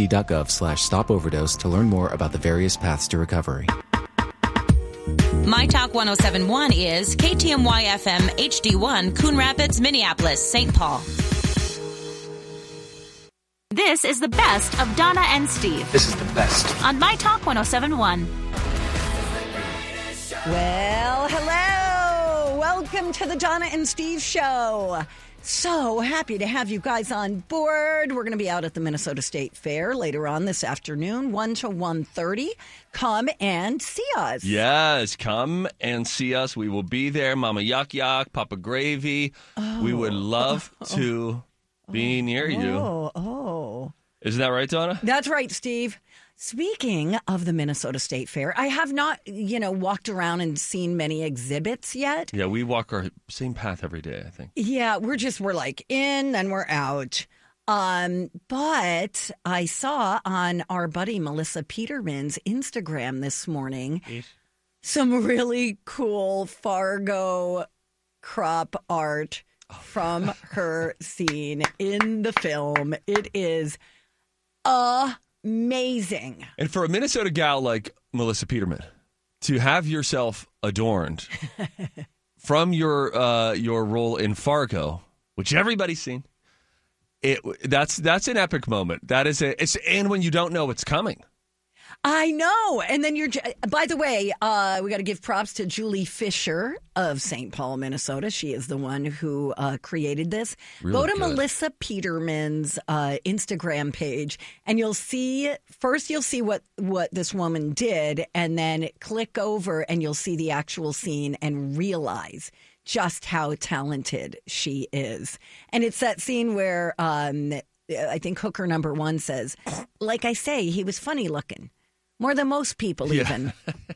cdc.gov/stopoverdose to learn more about the various paths to recovery. My Talk 1071 is KTMY FM HD1, Coon Rapids, Minneapolis, St. Paul. This is the best of Donna and Steve. This is the best. On My Talk 1071. Well, hello. Welcome to the Donna and Steve Show. So happy to have you guys on board. We're going to be out at the Minnesota State Fair later on this afternoon, 1 to 1:30. Come and see us. Yes, come and see us. We will be there. Mama Yuck Yuck, Papa Gravy. We would love to be near you. Oh. Isn't that right, Donna? That's right, Steve. Speaking of the Minnesota State Fair, I have not, walked around and seen many exhibits yet. Yeah, we walk our same path every day, I think. Yeah, we're like in, then we're out. But I saw on our buddy Melissa Peterman's Instagram this morning some really cool Fargo crop art from her scene in the film. It is amazing. And for a Minnesota gal like Melissa Peterman, to have yourself adorned from your role in Fargo, which everybody's seen, that's an epic moment. That is and when you don't know it's coming. I know. And then by the way, we got to give props to Julie Fisher of St. Paul, Minnesota. She is the one who created this. Really Go to good. Melissa Peterman's Instagram page and you'll see what this woman did, and then click over and you'll see the actual scene and realize just how talented she is. And it's that scene where I think hooker number 1 says, like I say, he was funny looking. More than most people, even.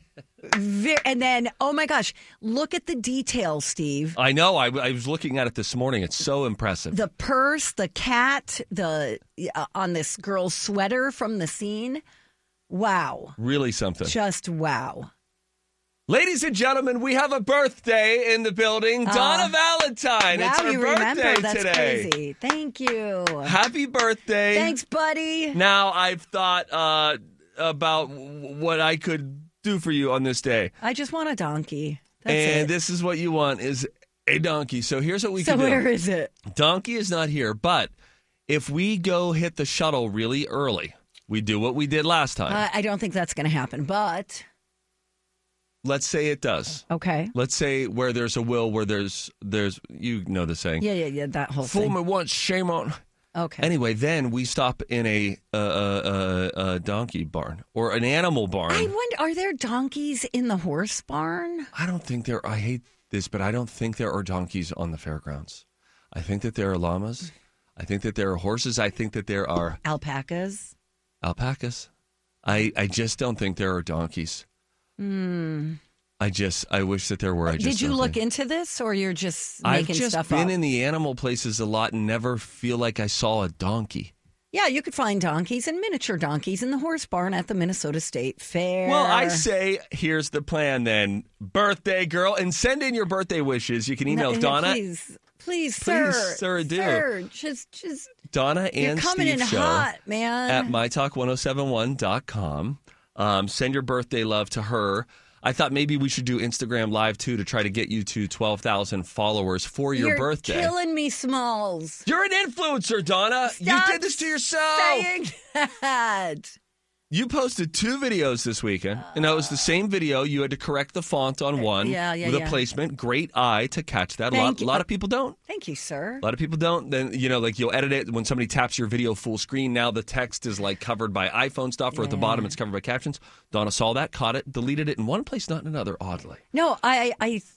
And then, oh my gosh, look at the details, Steve. I know. I was looking at it this morning. It's so impressive. The purse, the cat, on this girl's sweater from the scene. Wow. Really something. Just wow. Ladies and gentlemen, we have a birthday in the building. Donna Valentine. Wow, it's her you birthday remember. That's today. Crazy. Thank you. Happy birthday. Thanks, buddy. Now, I've thought about what I could do for you on this day. I just want a donkey. This is what you want, is a donkey. So here's what we can do. So where is it? Donkey is not here, but if we go hit the shuttle really early, we do what we did last time. I don't think that's going to happen, but... Let's say it does. Okay. Let's say where there's a will, where there's you know the saying. Yeah, that whole thing. Fool me once, shame on. Okay. Anyway, then we stop in a donkey barn or an animal barn. I wonder, are there donkeys in the horse barn? I don't think there. I hate this, but I don't think there are donkeys on the fairgrounds. I think that there are llamas. I think that there are horses. I think that there are alpacas. I just don't think there are donkeys. I wish that there were. Did you look into this, or you're just making stuff up? I've just been in the animal places a lot and never feel like I saw a donkey. Yeah, you could find donkeys and miniature donkeys in the horse barn at the Minnesota State Fair. Well, I say here's the plan then. Birthday girl, and send in your birthday wishes. You can email Donna. Please, sir. Sir, do. Sir, just Donna and you're coming Steve in Show hot, man. At mytalk1071.com. Send your birthday love to her. I thought maybe we should do Instagram Live, too, to try to get you to 12,000 followers for your birthday. You're killing me, Smalls. You're an influencer, Donna. Stop you did this to yourself. saying that. You posted 2 videos this weekend, and that was the same video. You had to correct the font on one with a placement. Great eye to catch that. A lot of people don't. Thank you, sir. A lot of people don't. Then, you'll edit it. When somebody taps your video full screen, now the text is covered by iPhone stuff, or at the bottom it's covered by captions. Donna saw that, caught it, deleted it in one place, not in another, oddly. No, I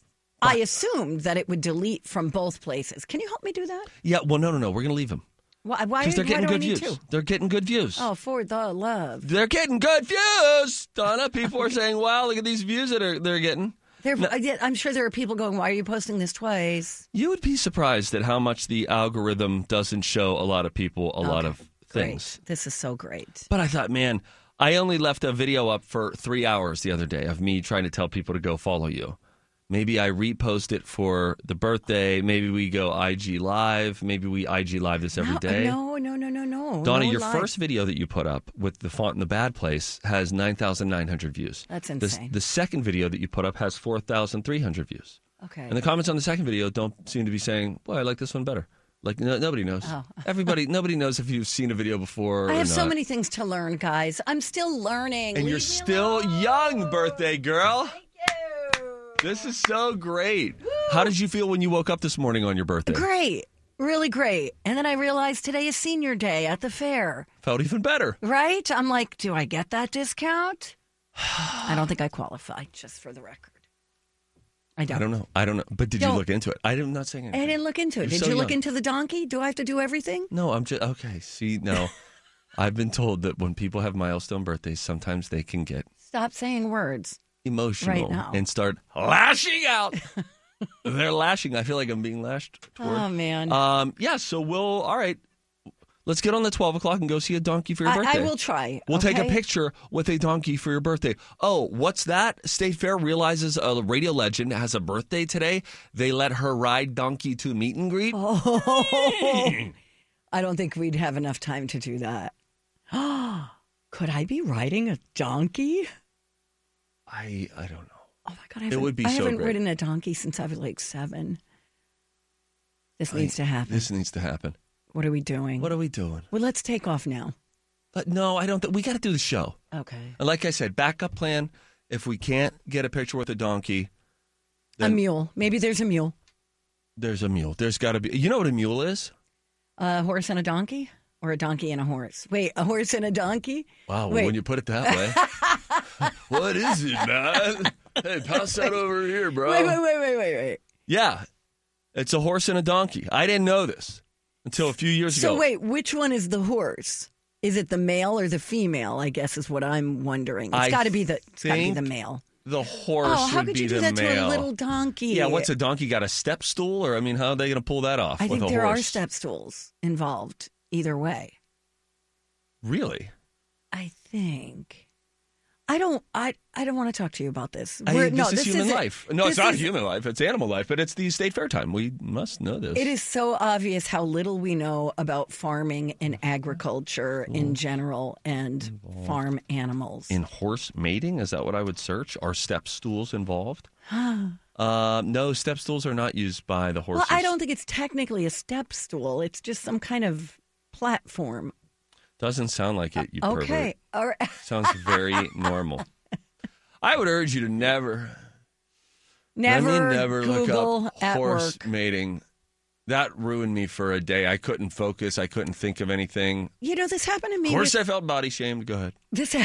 assumed that it would delete from both places. Can you help me do that? Yeah, well, no. We're going to leave them. Why? Because they're getting why do good I need views. to? They're getting good views. Oh, for the love. They're getting good views, Donna. People are saying, wow, look at these views that they're getting. I'm sure there are people going, why are you posting this twice? You would be surprised at how much the algorithm doesn't show a lot of people a lot of things. Great. This is so great. But I thought, man, I only left a video up for 3 hours the other day of me trying to tell people to go follow you. Maybe I repost it for the birthday. Maybe we go IG Live. Maybe we IG Live this every day. No. Donna, your first video that you put up with the font in the bad place has 9,900 views. That's insane. The second video that you put up has 4,300 views. Okay. And the comments on the second video don't seem to be saying, well, I like this one better. Nobody knows. Oh. Nobody knows if you've seen a video before or I have not. so many things to learn, guys. I'm still learning. And you're still young, birthday girl. This is so great. Woo. How did you feel when you woke up this morning on your birthday? Great. Really great. And then I realized today is senior day at the fair. Felt even better. Right? I'm like, do I get that discount? I don't think I qualify, just for the record. I don't know. But did you look into it? I'm not saying anything. I didn't look into it. Did you look into the donkey? Do I have to do everything? No, I'm just, okay. See, no. I've been told that when people have milestone birthdays, sometimes they can get Stop saying words. Emotional right now. And start lashing out. They're lashing. I feel like I'm being lashed toward. Oh, man. Yeah, so all right. Let's get on the 12 o'clock and go see a donkey for your birthday. I will try. We'll take a okay? picture with a donkey for your birthday. Oh, what's that? State Fair realizes a radio legend has a birthday today. They let her ride donkey to meet and greet. Oh, I don't think we'd have enough time to do that. Could I be riding a donkey? I don't know. Oh, my God. It would be I so haven't great. ridden a donkey since I was like 7. This needs to happen. This needs to happen. What are we doing? What are we doing? Well, let's take off now. No, I don't. We got to do the show. Okay. And like I said, backup plan. If we can't get a picture with a donkey, A then mule. Maybe there's a mule. there's a mule. There's got to be. You know what a mule is? A horse and a donkey? Or a donkey and a horse? Wait, a horse and a donkey? Wow, Wait. when you put it that way. What is it, man? Hey, pass that over here, bro. Wait. Yeah, it's a horse and a donkey. I didn't know this until a few years ago. So wait, which one is the horse? Is it the male or the female? I guess is what I'm wondering. It's got to be the male. The horse Oh, how would could be you do the that male. to a little donkey? Yeah, what's a donkey got? A step stool? Or, I mean, how are they going to pull that off I with think a there are horse? step stools involved either way. Really? I think. I don't want to talk to you about this. This is human isn't- life. No, it's this not is- human life. It's animal life, but it's the State Fair time. We must know this. It is so obvious how little we know about farming and agriculture in general and farm animals. In horse mating? Is that what I would search? Are step stools involved? No, step stools are not used by the horses. Well, I don't think it's technically a step stool. It's just some kind of platform. Doesn't sound like it, you Okay. pervert. All right. Sounds very normal. I would urge you to never Never look Google up at horse work. mating. That ruined me for a day. I couldn't focus. I couldn't think of anything. You know, this happened to me. Of course, with- I felt body shamed. Go ahead. This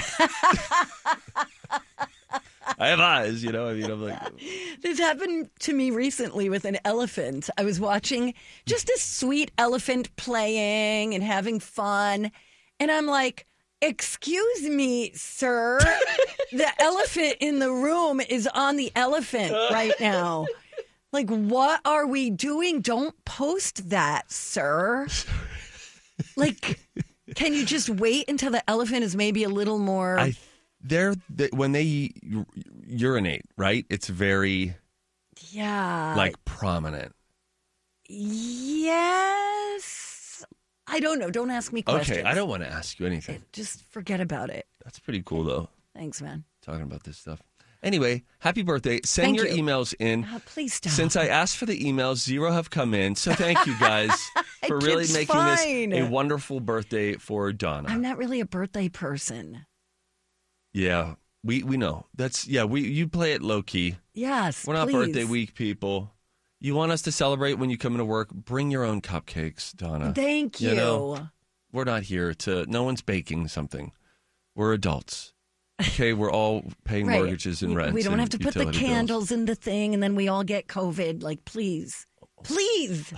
I have eyes, you know. I mean, I'm like, This happened to me recently with an elephant. I was watching just a sweet elephant playing and having fun. And I'm like, excuse me, sir. The elephant in the room is on the elephant right now. Like, what are we doing? Don't post that, sir. Like, can you just wait until the elephant is maybe a little more... when they urinate, right? It's very prominent. Yes. I don't know. Don't ask me questions. Okay, I don't want to ask you anything. Just forget about it. That's pretty cool, though. Thanks, man. Talking about this stuff. Anyway, happy birthday. Send Thank your you. emails in. Please stop. Since I asked for the emails, 0 have come in. So thank you guys for really It's making fine. this a wonderful birthday for Donna. I'm not really a birthday person. Yeah, we know. You play it low key. Yes, We're not please. birthday week people. You want us to celebrate when you come into work, bring your own cupcakes, Donna. Thank you. know, we're not here no one's baking something. We're adults. Okay, we're all paying Right. mortgages and rent. We don't and have to put the utility bills. candles in the thing and then we all get COVID. Like, please. Please.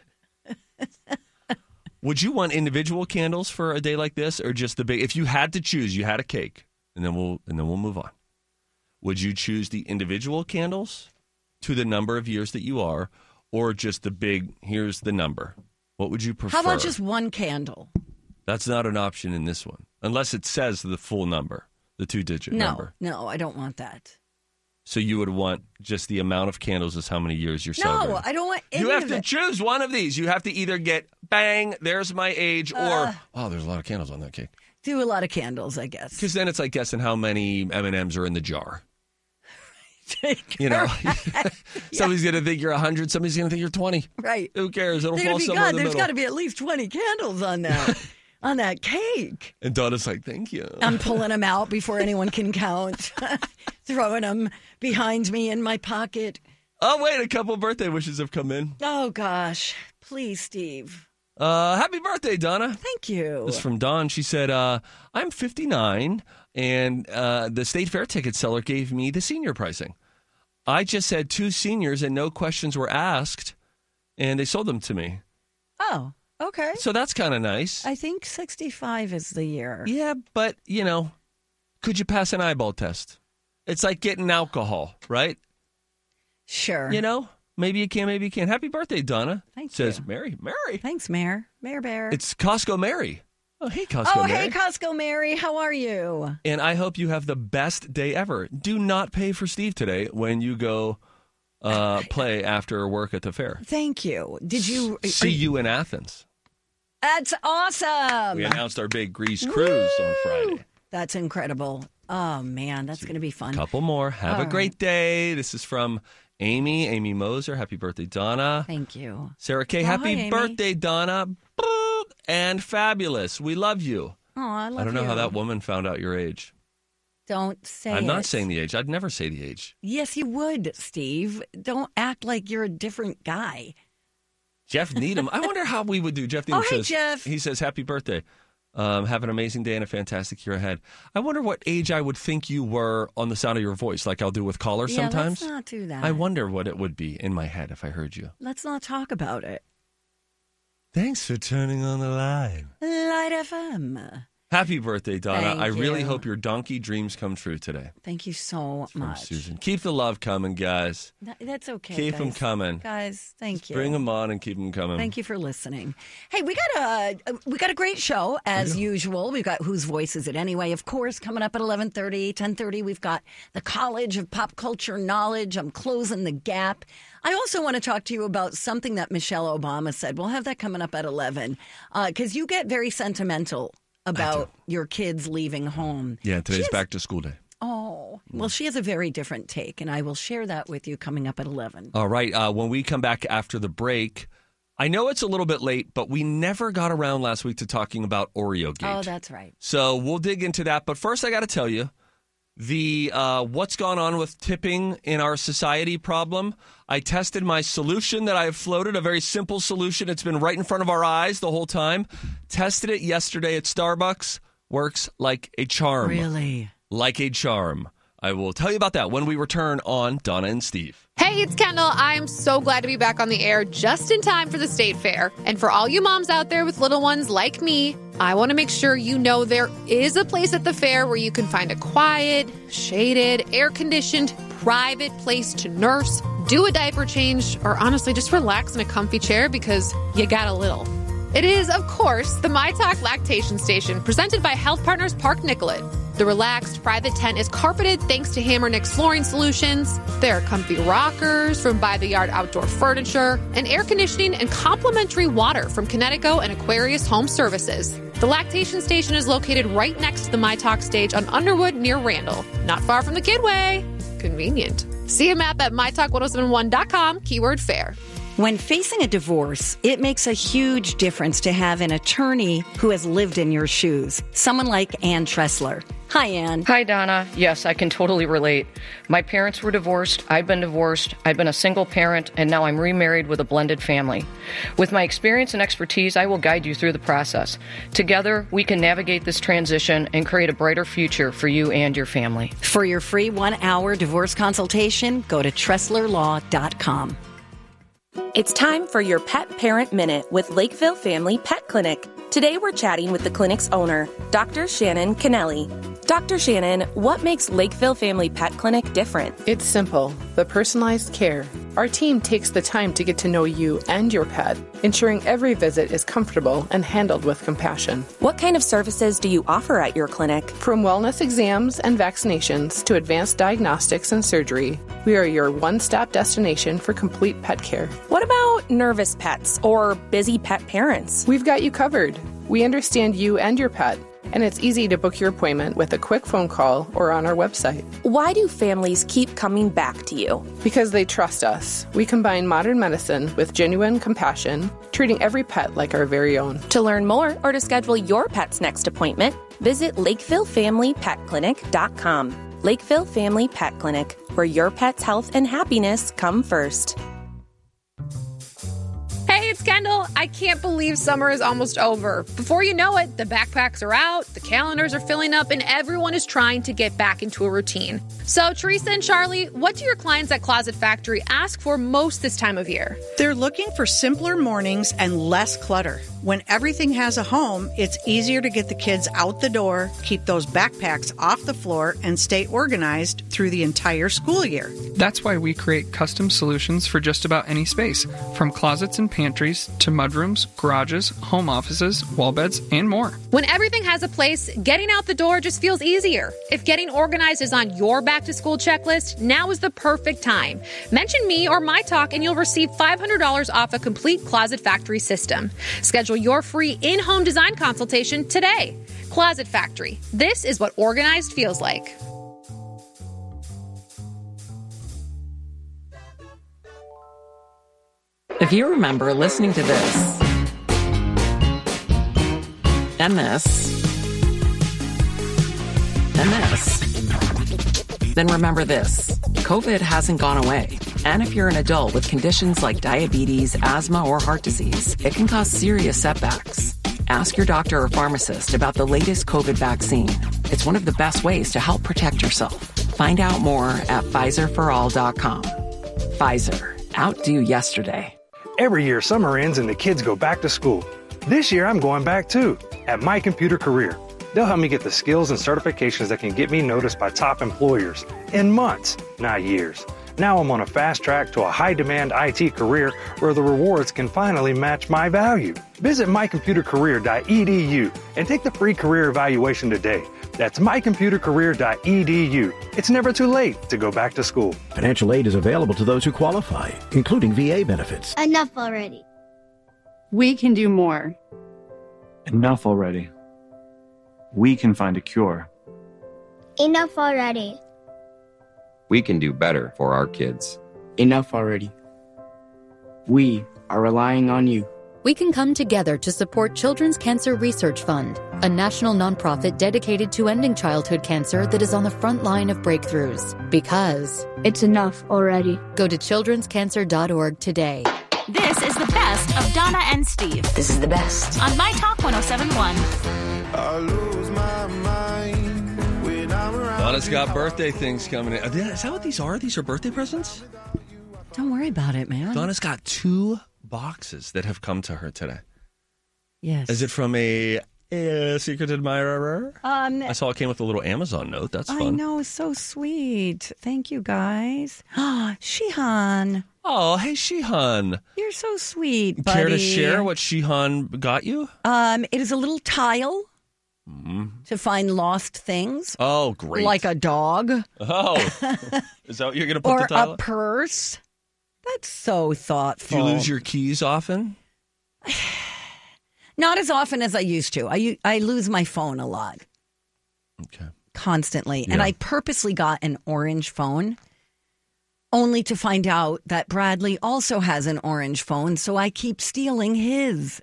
Would you want individual candles for a day like this, or just the big? If you had to choose, you had a cake, and then we'll move on. Would you choose the individual candles to the number of years that you are, or just the big? Here's the number. What would you prefer? How about just one candle? That's not an option in this one, unless it says the full number, the 2-digit number. No, I don't want that. So you would want just the amount of candles is how many years you're celebrating. No, I don't want any You have of to it. choose one of these. You have to either get bang, there's my age, or wow, there's a lot of candles on that cake. Do a lot of candles, I guess. Because then it's like guessing how many M&Ms are in the jar. You know, somebody's going to think you're 100. Somebody's going to think you're 20. Right. Who cares? It'll They're fall gonna be somewhere in God. the There's middle. got to be at least 20 candles on that on that cake. And Donna's like, thank you. I'm pulling them out before anyone can count, throwing them behind me in my pocket. Oh, wait, a couple birthday wishes have come in. Oh, gosh. Please, Steve. Happy birthday, Donna. Thank you. This is from Dawn. She said, I'm 59, and the State Fair ticket seller gave me the senior pricing. I just said 2 seniors, and no questions were asked, and they sold them to me. Oh, Okay. So that's kind of nice. I think 65 is the year. Yeah, but, could you pass an eyeball test? It's like getting alcohol, right? Sure. Maybe you can, maybe you can't. Happy birthday, Donna. Thank Says you. Mary. Thanks, Mayor. Mayor Bear. It's Costco Mary. Oh, hey, Costco Mary. Hey, Costco Mary. How are you? And I hope you have the best day ever. Do not pay for Steve today when you go play after work at the fair. Thank you. Did you... See you in Athens. That's awesome. We announced our big Greece cruise on Friday. That's incredible. Oh, man, that's going to be fun. Couple more. Have a great day. This is from Amy Moser. Happy birthday, Donna. Thank you. Sarah K. Happy birthday, Donna. And fabulous. We love you. Oh, I love you. I don't know how that woman found out your age. Don't say I'm not saying the age. I'd never say the age. Yes, you would, Steve. Don't act like you're a different guy. Jeff Needham. I wonder how we would do. Jeff Needham hey, says, Jeff. He says, happy birthday. Have an amazing day and a fantastic year ahead. I wonder what age I would think you were on the sound of your voice, like I'll do with callers sometimes. Let's not do that. I wonder what it would be in my head if I heard you. Let's not talk about it. Thanks for turning on the line. Light FM. Happy birthday, Donna. Thank I really you. hope your donkey dreams come true today. Thank you so much. Susan. Keep the love coming, guys. That's okay. Keep them coming. Guys, thank you. Bring them on and keep them coming. Thank you for listening. Hey, we got a great show as usual. We've got Whose Voice Is It Anyway? Of course, coming up at 11:30, 10:30. We've got the College of Pop Culture Knowledge. I'm closing the gap. I also want to talk to you about something that Michelle Obama said. We'll have that coming up at 11 because you get very sentimental about your kids leaving home. Yeah, today's back to school day. Oh, well, she has a very different take, and I will share that with you coming up at 11. All right. When we come back after the break, I know it's a little bit late, but we never got around last week to talking about Oreo Gate. Oh, that's right. So we'll dig into that. But first, I got to tell you, the what's gone on with tipping in our society problem. I tested my solution that I have floated, a very simple solution. It's been right in front of our eyes the whole time. Tested it yesterday at Starbucks. Works like a charm. Really? Like a charm. I will tell you about that when we return on Donna and Steve. Hey, it's Kendall. I'm so glad to be back on the air just in time for the State Fair. And for all you moms out there with little ones like me, I want to make sure you know there is a place at the fair where you can find a quiet, shaded, air-conditioned, private place to nurse, do a diaper change, or honestly just relax in a comfy chair because you got a little. It is, of course, the MyTalk Lactation Station, presented by Health Partners Park Nicollet. The relaxed private tent is carpeted thanks to Hammer Nick Flooring Solutions. There are comfy rockers from By the Yard Outdoor Furniture, and air conditioning and complimentary water from Connecticut and Aquarius Home Services. The lactation station is located right next to the MyTalk stage on Underwood near Randall, not far from the Kidway. Convenient. See a map at mytalk1071.com, keyword fair. When facing a divorce, it makes a huge difference to have an attorney who has lived in your shoes. Someone like Ann Tressler. Hi, Ann. Hi, Donna. Yes, I can totally relate. My parents were divorced. I've been divorced. I've been a single parent, and now I'm remarried with a blended family. With my experience and expertise, I will guide you through the process. Together, we can navigate this transition and create a brighter future for you and your family. For your free 1-hour divorce consultation, go to TresslerLaw.com. It's time for your Pet Parent Minute with Lakeville Family Pet Clinic. Today we're chatting with the clinic's owner, Dr. Shannon Kennelly. Dr. Shannon, what makes Lakeville Family Pet Clinic different? It's simple, the personalized care. Our team takes the time to get to know you and your pet, ensuring every visit is comfortable and handled with compassion. What kind of services do you offer at your clinic? From wellness exams and vaccinations to advanced diagnostics and surgery, we are your one-stop destination for complete pet care. What about nervous pets or busy pet parents? We've got you covered. We understand you and your pet, and it's easy to book your appointment with a quick phone call or on our website. Why do families keep coming back to you? Because they trust us. We combine modern medicine with genuine compassion, treating every pet like our very own. To learn more or to schedule your pet's next appointment, visit LakevilleFamilyPetClinic.com. Lakeville Family Pet Clinic, where your pet's health and happiness come first. Hey, it's Kendall. I can't believe summer is almost over. Before you know it, the backpacks are out, the calendars are filling up, and everyone is trying to get back into a routine. So, Teresa and Charlie, what do your clients at Closet Factory ask for most this time of year? They're looking for simpler mornings and less clutter. When everything has a home, it's easier to get the kids out the door, keep those backpacks off the floor, and stay organized through the entire school year. That's why we create custom solutions for just about any space, from closets and pantries to mudrooms, garages, home offices, wall beds, and more. When everything has a place, getting out the door just feels easier. If getting organized is on your back-to-school checklist, now is the perfect time. Mention me or My Talk and you'll receive $500 off a complete Closet Factory system. Schedule your free in-home design consultation today. Closet Factory. This is what organized feels like. If you remember listening to this and this and this, then remember this. COVID hasn't gone away. And if you're an adult with conditions like diabetes, asthma, or heart disease, it can cause serious setbacks. Ask your doctor or pharmacist about the latest COVID vaccine. It's one of the best ways to help protect yourself. Find out more at PfizerForAll.com. Pfizer. Outdo yesterday. Every year, summer ends and the kids go back to school. This year, I'm going back too, at My Computer Career. They'll help me get the skills and certifications that can get me noticed by top employers in months, not years. Now I'm on a fast track to a high-demand IT career where the rewards can finally match my value. Visit mycomputercareer.edu and take the free career evaluation today. That's mycomputercareer.edu. It's never too late to go back to school. Financial aid is available to those who qualify, including VA benefits. Enough already. We can do more. Enough already. We can find a cure. Enough already. We can do better for our kids. Enough already. We are relying on you. We can come together to support Children's Cancer Research Fund, a national nonprofit dedicated to ending childhood cancer that is on the front line of breakthroughs. Because it's enough already. Go to childrenscancer.org today. This is the best of Donna and Steve. This is the best. On My Talk 1071. I lose my mind when I'm around. Donna's got birthday things coming in. Is that what these are? These are birthday presents? Don't worry about it, man. Donna's got 2 boxes that have come to her today. Yes. Is it from a secret admirer? I saw it came with a little Amazon note. That's fun. I know. So sweet. Thank you, guys. Shihan. Oh, hey, Shihan. You're so sweet, buddy. Care to share what Shihan got you? It is a little tile to find lost things. Oh, great. Like a dog. Oh. Is that what you're going to put the tile Or a purse. That's so thoughtful. Do you lose your keys often? Not as often as I used to. I lose my phone a lot. Okay. Constantly. Yeah. And I purposely got an orange phone only to find out that Bradley also has an orange phone, so I keep stealing his.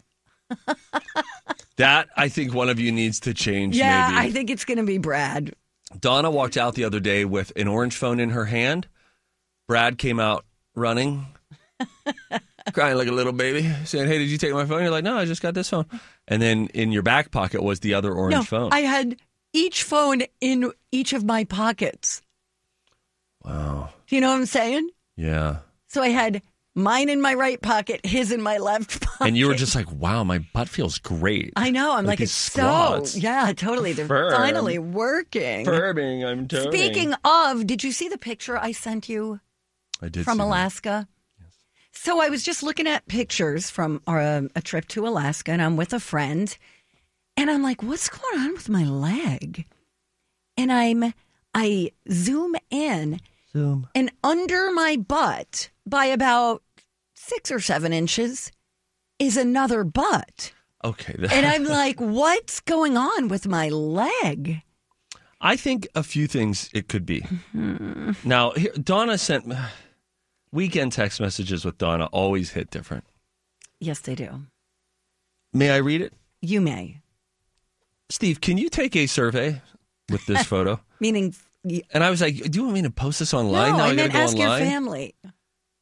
That, I think one of you needs to change, Yeah, maybe. I think it's going to be Brad. Donna walked out the other day with an orange phone in her hand. Brad came out running, crying like a little baby, saying, "Hey, did you take my phone?" You're like, "No, I just got this phone." And then in your back pocket was the other orange phone. I had each phone in each of my pockets. Wow. Do you know what I'm saying? Yeah. So I had mine in my right pocket, his in my left pocket. And you were just like, "Wow, my butt feels great." I know. I'm like these it's squats. so, yeah, totally. They're Firm. finally working. Firming, I'm toning. Speaking of, did you see the picture I sent you? I did from see Alaska. Yes. So I was just looking at pictures from a trip to Alaska, and I'm with a friend, and I'm like, "What's going on with my leg?" And I zoom in, and under my butt by about 6 or 7 inches is another butt. Okay. And I'm like, "What's going on with my leg?" I think a few things it could be. Mm-hmm. Now, here, Donna sent weekend text messages with Donna always hit different. Yes, they do. May I read it? You may. Steve, can you take a survey with this photo? Meaning... And I was like, do you want me to post this online? No, now I I meant gotta go ask online? your family.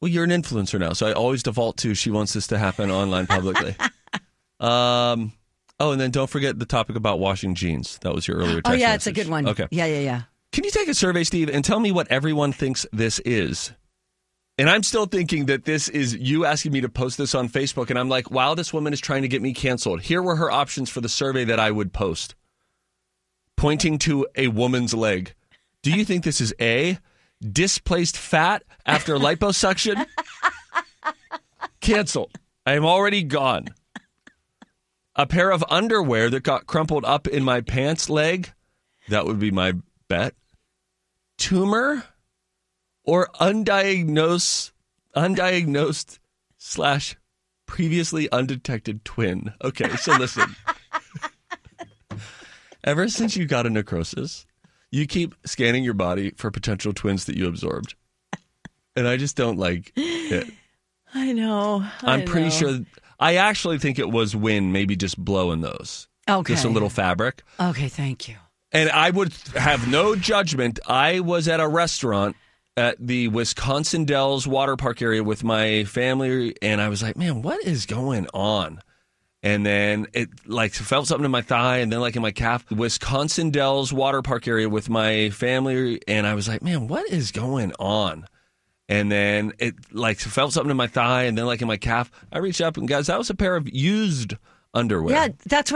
Well, you're an influencer now, so I always default to she wants this to happen online publicly. And then don't forget the topic about washing jeans. That was your earlier text yeah, message. it's a good one. Okay. Yeah. Can you take a survey, Steve, and tell me what everyone thinks this is? And I'm still thinking that this is you asking me to post this on Facebook, and I'm like, wow, this woman is trying to get me canceled. Here were her options for the survey that I would post. Pointing to a woman's leg. Do you think this is A, displaced fat after liposuction? Canceled. I am already gone. A pair of underwear that got crumpled up in my pants leg? That would be my bet. Tumor? Or undiagnosed / previously undetected twin. Okay, so listen. Ever since you got a necrosis, you keep scanning your body for potential twins that you absorbed. And I just don't like it. I know. I'm pretty sure. I actually think it was wind maybe just blowing those. Okay. Just a little fabric. Okay, thank you. And I would have no judgment. I was at a restaurant at the Wisconsin Dells water park area with my family, and I was like, man, what is going on? And then it felt something in my thigh and then in my calf. Wisconsin Dells water park area with my family, and I was like, man, what is going on? And then it felt something in my thigh and then in my calf. I reached up and guys, that was a pair of used underwear. Yeah, that's what